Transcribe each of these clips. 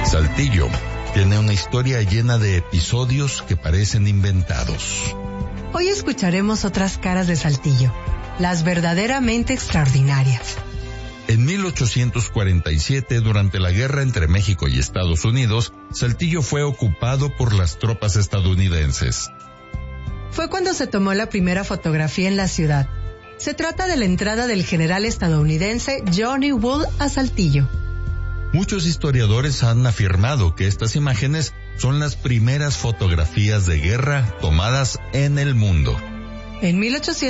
Saltillo tiene una historia llena de episodios que parecen inventados. Hoy escucharemos otras caras de Saltillo, las verdaderamente extraordinarias. En 1847, durante la guerra entre México y Estados Unidos, Saltillo fue ocupado por las tropas estadounidenses. Fue cuando se tomó la primera fotografía en la ciudad. Se trata de la entrada del general estadounidense Johnny Wool a Saltillo. Muchos historiadores han afirmado que estas imágenes son las primeras fotografías de guerra tomadas en el mundo. En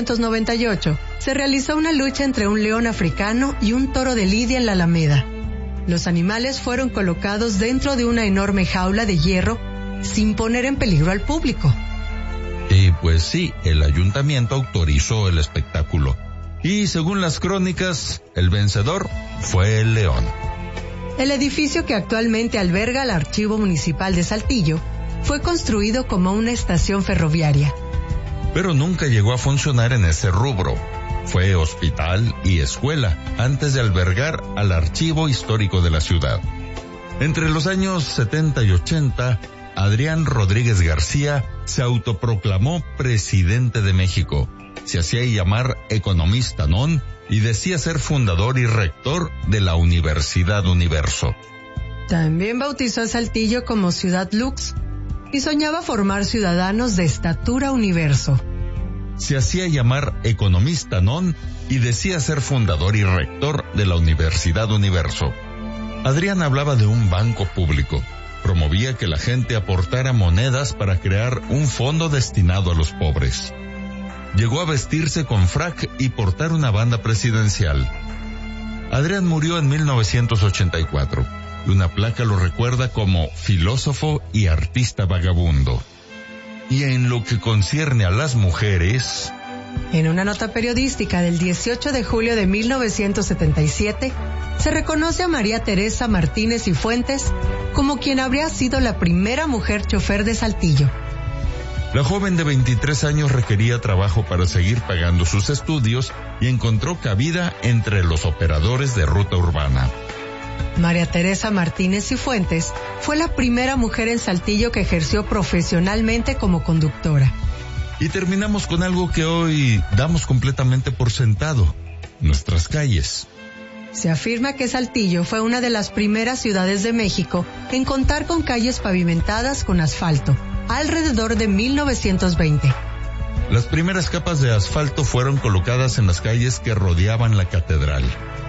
1898 se realizó una lucha entre un león africano y un toro de lidia en la Alameda. Los animales fueron colocados dentro de una enorme jaula de hierro sin poner en peligro al público. Y pues sí, el ayuntamiento autorizó el espectáculo. Y según las crónicas, el vencedor fue el león. El edificio que actualmente alberga el Archivo Municipal de Saltillo fue construido como una estación ferroviaria. Pero nunca llegó a funcionar en ese rubro. Fue hospital y escuela antes de albergar al Archivo Histórico de la ciudad. Entre los años 70 y 80, Adrián Rodríguez García se autoproclamó presidente de México. Se hacía llamar economista non y decía ser fundador y rector de la Universidad Universo. También bautizó a Saltillo como Ciudad Lux y soñaba formar ciudadanos de estatura universo. Se hacía llamar economista non y decía ser fundador y rector de la Universidad Universo. Adrián hablaba de un banco público. Promovía que la gente aportara monedas para crear un fondo destinado a los pobres. Llegó a vestirse con frac y portar una banda presidencial. Adrián murió en 1984 y una placa lo recuerda como filósofo y artista vagabundo. Y en lo que concierne a las mujeres... En una nota periodística del 18 de julio de 1977, se reconoce a María Teresa Martínez y Fuentes como quien habría sido la primera mujer chofer de Saltillo. La joven de 23 años requería trabajo para seguir pagando sus estudios y encontró cabida entre los operadores de ruta urbana. María Teresa Martínez y Fuentes fue la primera mujer en Saltillo que ejerció profesionalmente como conductora. Y terminamos con algo que hoy damos completamente por sentado: nuestras calles. Se afirma que Saltillo fue una de las primeras ciudades de México en contar con calles pavimentadas con asfalto, alrededor de 1920. Las primeras capas de asfalto fueron colocadas en las calles que rodeaban la catedral.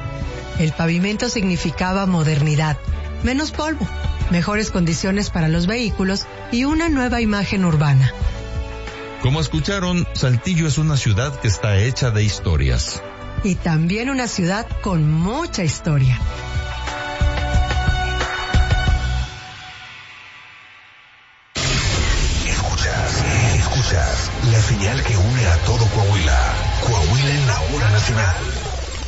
El pavimento significaba modernidad, menos polvo, mejores condiciones para los vehículos y una nueva imagen urbana. Como escucharon, Saltillo es una ciudad que está hecha de historias. Y también una ciudad con mucha historia. Escuchas la señal que une a todo Coahuila. Coahuila en la hora nacional.